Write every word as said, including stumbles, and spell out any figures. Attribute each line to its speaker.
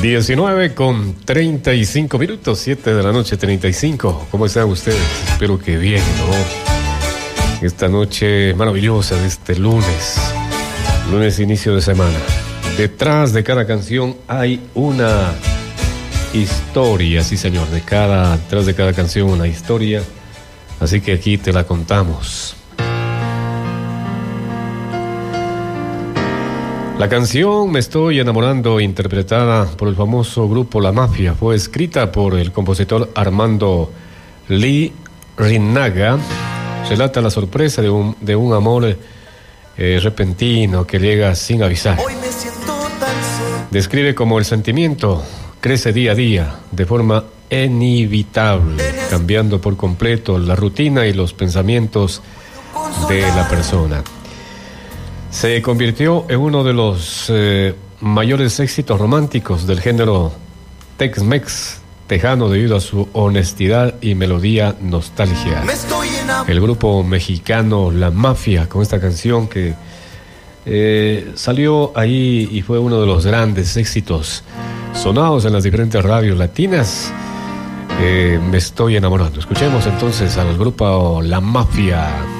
Speaker 1: diecinueve con treinta y cinco minutos, siete de la noche, treinta y cinco. ¿Cómo están ustedes? Espero que bien, ¿no? Esta noche maravillosa de este lunes, lunes inicio de semana. Detrás de cada canción hay una historia, sí señor, de cada, detrás de cada canción una historia, así que aquí te la contamos. La canción Me Estoy Enamorando, interpretada por el famoso grupo La Mafia, fue escrita por el compositor Armando Lee Rinaga. Relata la sorpresa de un, de un amor eh, repentino que llega sin avisar. Describe cómo el sentimiento crece día a día de forma inevitable, cambiando por completo la rutina y los pensamientos de la persona. Se convirtió en uno de los eh, mayores éxitos románticos del género Tex-Mex tejano debido a su honestidad y melodía nostálgica. El grupo mexicano La Mafia, con esta canción que eh, salió ahí y fue uno de los grandes éxitos sonados en las diferentes radios latinas. eh, Me Estoy Enamorando. Escuchemos entonces al grupo La Mafia.